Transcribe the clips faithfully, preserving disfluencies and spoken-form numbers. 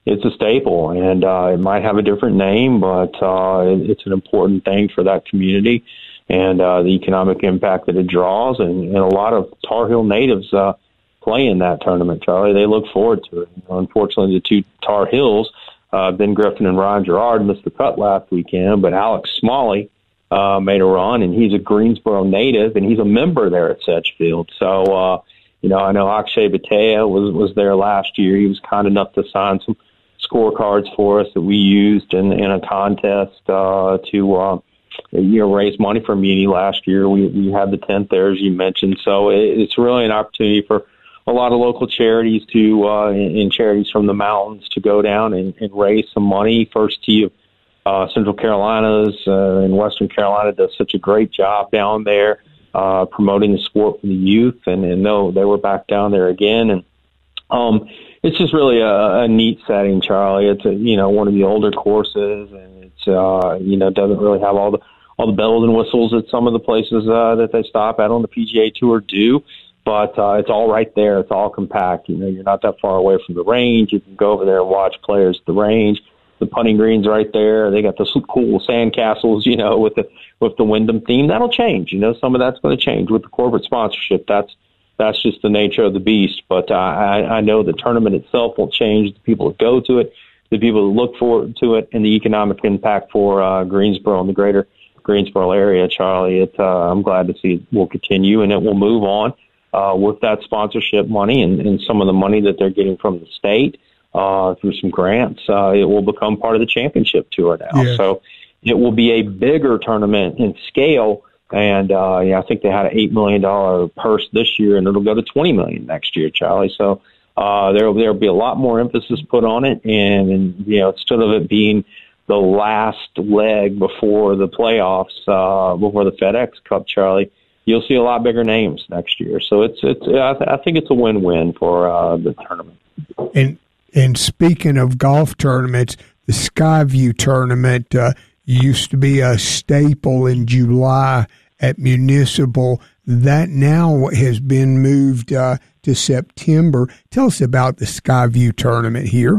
it's a staple, and uh, it might have a different name, but uh, it, it's an important thing for that community and uh, the economic impact that it draws. And, and a lot of Tar Heel natives uh, play in that tournament, Charlie. They look forward to it. You know, unfortunately, the two Tar Heels, uh, Ben Griffin and Ryan Gerard, missed the cut last weekend, but Alex Smalley uh, made a run, and he's a Greensboro native, and he's a member there at Sedgefield. So, uh, you know, I know Akshay Bhatia was, was there last year. He was kind enough to sign some scorecards for us that we used in, in a contest uh, to uh, you know raise money for Muni last year. We we had the tenth there, as you mentioned, so it, it's really an opportunity for a lot of local charities to uh, and charities from the mountains to go down and, and raise some money. First Tee of uh, Central Carolinas uh, and Western Carolina does such a great job down there uh, promoting the sport for the youth, and, and no, they were back down there again, and um. It's just really a, a neat setting, Charlie. It's a, you know one of the older courses, and it's uh, you know doesn't really have all the all the bells and whistles that some of the places uh, that they stop at on the P G A Tour do. But uh, it's all right there. It's all compact. You know, you're not that far away from the range. You can go over there and watch players at the range. The putting green's right there. They got the cool sand castles, you know, with the with the Wyndham theme. That'll change. You know, some of that's going to change with the corporate sponsorship. That's That's just the nature of the beast. But uh, I, I know the tournament itself will change. The people that go to it, the people that look forward to it, and the economic impact for uh, Greensboro and the greater Greensboro area, Charlie. It, uh, I'm glad to see it will continue, and it will move on uh, with that sponsorship money and, and some of the money that they're getting from the state uh, through some grants. Uh, it will become part of the championship tour now. Yeah. So it will be a bigger tournament in scale. And uh, yeah, I think they had an eight million dollar purse this year, and it'll go to twenty million next year, Charlie. So uh, there there'll be a lot more emphasis put on it, and, and you know, instead of it being the last leg before the playoffs, uh, before the FedEx Cup, Charlie, you'll see a lot bigger names next year. So it's it's I, th- I think it's a win-win for uh, the tournament. And and speaking of golf tournaments, the Skyview tournament uh, used to be a staple in July at Municipal. That now has been moved uh, to September. Tell us about the Skyview tournament here.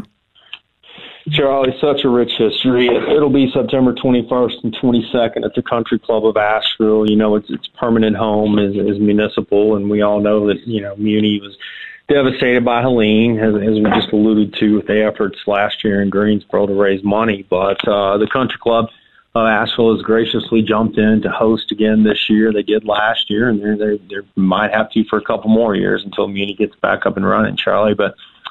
Charlie, such a rich history. It'll be September twenty-first and twenty-second at the Country Club of Asheville. You know, it's its permanent home is, is Municipal, and we all know that, you know, Muni was devastated by Helene, as, as we just alluded to with the efforts last year in Greensboro to raise money. But uh, the Country Club uh, Asheville has graciously jumped in to host again this year. They did last year, and they they might have to for a couple more years until Muni gets back up and running, Charlie. But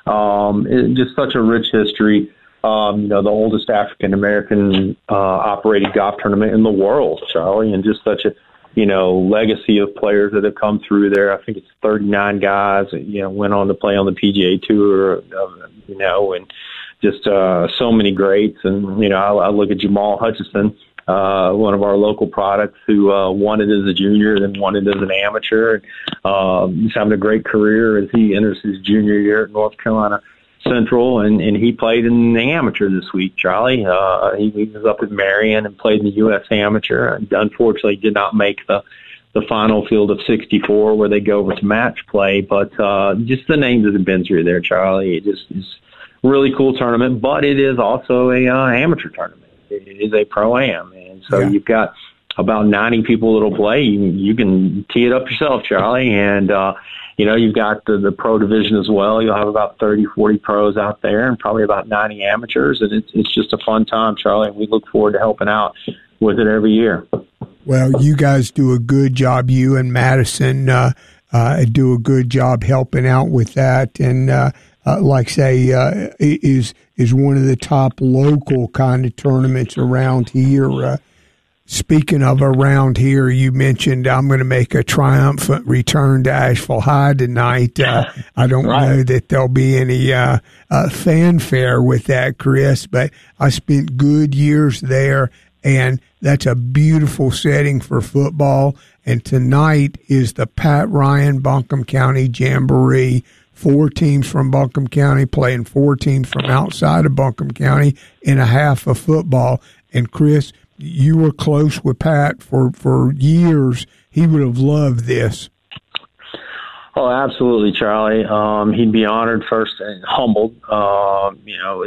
um, it, just such a rich history. Um, you know, the oldest African-American uh, operated golf tournament in the world, Charlie, and just such a, you know, legacy of players that have come through there. I think it's thirty-nine guys that, you know, went on to play on the P G A Tour, uh, you know, and just uh, so many greats. And, you know, I, I look at Jamal Hutchison, uh, one of our local products, who uh, won it as a junior, then won it as an amateur. Uh, he's having a great career as he enters his junior year at North Carolina Central, and, and he played in the amateur this week, Charlie. Uh, he, he was up at Marion and played in the U S Amateur, and unfortunately did not make the, the final field of sixty-four where they go over to match play. But uh, just the names that have been through there, Charlie, it just is a really cool tournament, but it is also a uh, amateur tournament. It is a pro-am, and so yeah. You've got about ninety people that'll play. You, you can tee it up yourself, Charlie, and uh, you know, you've got the, the pro division as well. You'll have about thirty, forty pros out there and probably about ninety amateurs. And it's, it's just a fun time, Charlie. And we look forward to helping out with it every year. Well, you guys do a good job. You and Madison uh, uh, do a good job helping out with that. And uh, uh, like say, uh, is is one of the top local kind of tournaments around here. Uh, Speaking of around here, you mentioned I'm going to make a triumphant return to Asheville High tonight. Uh, I don't right. know that there'll be any uh, uh, fanfare with that, Chris, but I spent good years there, and that's a beautiful setting for football. And tonight is the Pat Ryan Buncombe County Jamboree. Four teams from Buncombe County playing four teams from outside of Buncombe County in a half of football. And, Chris, you were close with Pat for, for years. He would have loved this. Oh, absolutely, Charlie. Um, he'd be honored first and humbled. Um, you know,